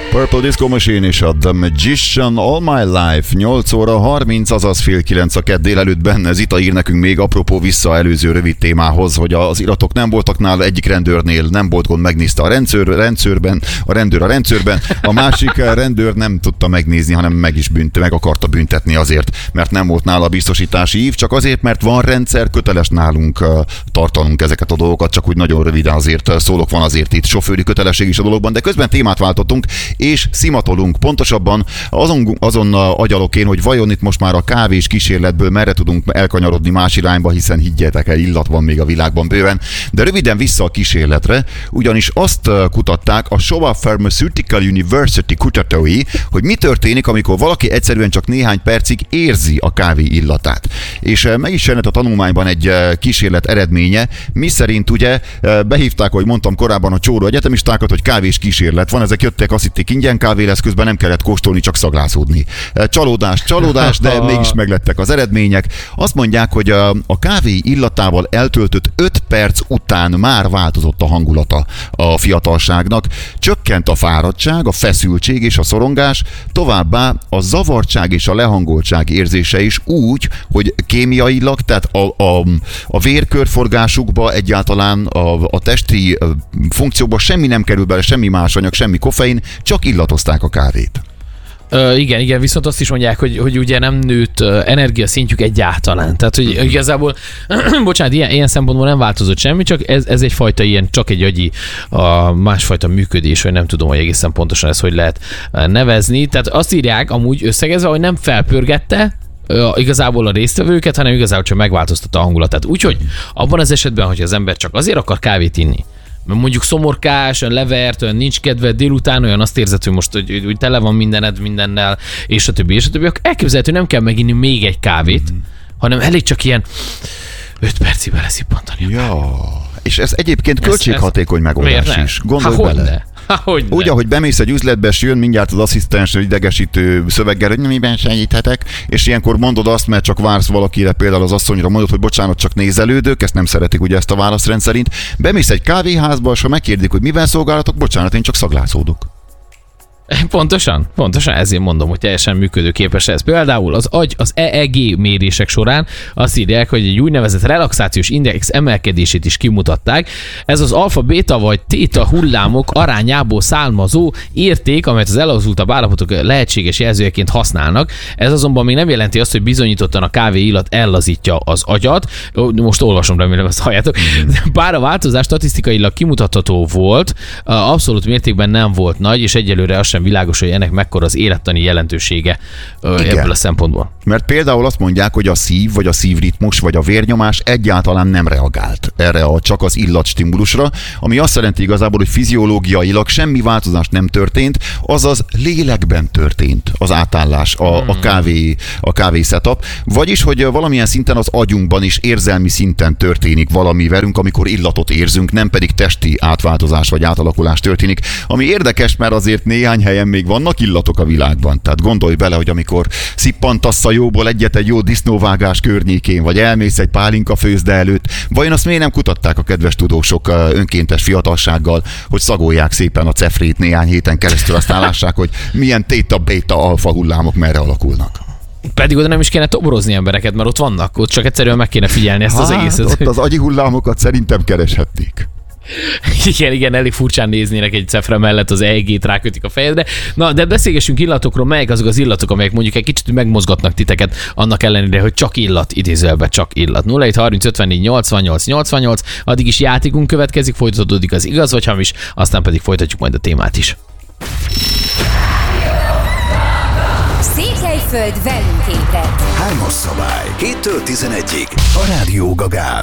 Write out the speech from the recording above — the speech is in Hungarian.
Purple Disco Machine és a The Magician All My Life. 8 óra 30, azaz fél 9 a kedd délelőttben. Zita ír nekünk még apropó vissza előző rövid témához, hogy az iratok nem voltak nála, egyik rendőrnél nem volt gond, megnézte a rendőrben, a másik rendőr nem tudta megnézni, hanem meg akarta büntetni azért, mert nem volt nála biztosítási ív, csak azért, mert van rendszer, köteles nálunk tartanunk ezeket a dolgokat, csak úgy nagyon röviden azért szólok, van azért itt sofőri kötelesség is a dologban, de közben témát váltottunk, és szimatolunk. Pontosabban azon agyalok én, hogy vajon itt most már a kávés kísérletből merre tudunk elkanyarodni más irányba, hiszen higgyetek el, illat van még a világban bőven. De röviden vissza a kísérletre, ugyanis azt kutatták a Showa Pharmaceutical University kutatói, hogy mi történik, amikor valaki egyszerűen csak néhány percig érzi a kávé illatát. És meg is jelent a tanulmányban egy kísérlet eredménye, miszerint ugye behívták, ahogy mondtam korábban, a csóró egyetemistákat, hogy kávés kísérlet van, ezek jöttek, azt hitték ingyen kávé lesz, közben nem kellett kóstolni, csak szaglázódni. Csalódás, de mégis meglettek az eredmények. Azt mondják, hogy a kávé illatával eltöltött 5 perc után már változott a hangulata a fiatalságnak, csökkent a fáradtság, a feszültség és a szorongás, továbbá a zavartság és a lehangoltság érzése is úgy, hogy kémiailag, tehát a vérkörforgásukba, egyáltalán a testi funkcióba semmi nem kerül bele, semmi más anyag, semmi koffein, csak illatozták a kávét. Igen, viszont azt is mondják, hogy ugye nem nőtt energiaszintjük egyáltalán. Tehát, hogy igazából, bocsánat, ilyen szempontból nem változott semmi, csak ez egyfajta ilyen, csak egy agyi másfajta működés, vagy nem tudom, hogy egészen pontosan ezt hogy lehet nevezni. Tehát azt írják amúgy összegezve, hogy nem felpörgette igazából a résztvevőket, hanem igazából csak megváltoztatta a hangulatát. Úgyhogy abban az esetben, hogy az ember csak azért akar kávét inni, mondjuk szomorkás, olyan levert, olyan nincs kedved délután, olyan azt érzed, hogy most hogy tele van mindened mindennel, és a többi, akkor elképzelhető, nem kell meginni még egy kávét, hanem elég csak ilyen 5 percig beleszippantani. Ja, és ez egyébként költséghatékony megoldás is. Gondolj bele. Úgy, ahogy bemész egy üzletbe, és jön mindjárt az asszisztens idegesítő szöveggel, hogy miben segíthetek, és ilyenkor mondod azt, mert csak vársz valakire, például az asszonyra mondod, hogy bocsánat, csak nézelődök, ezt nem szeretik ugye ezt a választ rendszerint. Bemész egy kávéházba, és ha megkérdik, hogy mivel szolgálatok, bocsánat, én csak szaglázódok. Pontosan, ezért mondom, hogy teljesen működőképes ez. Például az agy az EEG mérések során azt írják, hogy egy úgynevezett relaxációs index emelkedését is kimutatták. Ez az alfa, béta vagy téta hullámok arányából származó érték, amelyet az elaludtabb állapotok lehetséges jelzőjeként használnak. Ez azonban még nem jelenti azt, hogy bizonyítottan a kávé illat ellazítja az agyat. Most olvasom, remélem ezt halljátok. Bár a változás statisztikailag kimutatható volt, abszolút mértékben nem volt nagy, és egyelőre az sem világos, hogy ennek mekkora az élettani jelentősége ebből a szempontból. Mert például azt mondják, hogy a szív, vagy a szívritmus, vagy a vérnyomás egyáltalán nem reagált erre csak az illatstimulusra, ami azt jelenti igazából, hogy fiziológiailag semmi változás nem történt, azaz lélekben történt az átállás, a kávé setup, vagyis, hogy valamilyen szinten az agyunkban is érzelmi szinten történik valami velünk, amikor illatot érzünk, nem pedig testi átváltozás vagy átalakulás történik, ami érdekes, mert azért néhány helyen még vannak illatok a világban. Tehát gondolj bele, hogy amikor szippantasz a jóból egyet egy jó disznóvágás környékén, vagy elmész egy pálinka főzde előtt, vajon azt miért nem kutatták a kedves tudósok önkéntes fiatalsággal, hogy szagolják szépen a cefrét néhány héten keresztül, aztán lássák, hogy milyen téta-béta alfa hullámok merre alakulnak. Pedig oda nem is kéne toborozni embereket, mert ott vannak, ott csak egyszerűen meg kéne figyelni ezt az egészet. Ott az agyi hullámokat szerintem kereshetnék. Igen, elég furcsán néznének egy cefre mellett, az EEG-t rákötik a fejedre. Na, de beszélgessünk illatokról, melyek azok az illatok, amelyek mondjuk egy kicsit megmozgatnak titeket, annak ellenére, hogy csak illat, idézőjelben csak illat. 0730 54 88 88, addig is játékunk következik, folytatódik az igaz vagy hamis, aztán pedig folytatjuk majd a témát is. Székelyföld velünk ébredt. 3-as szabály, 7-től 11-ig a Rádió Gagán.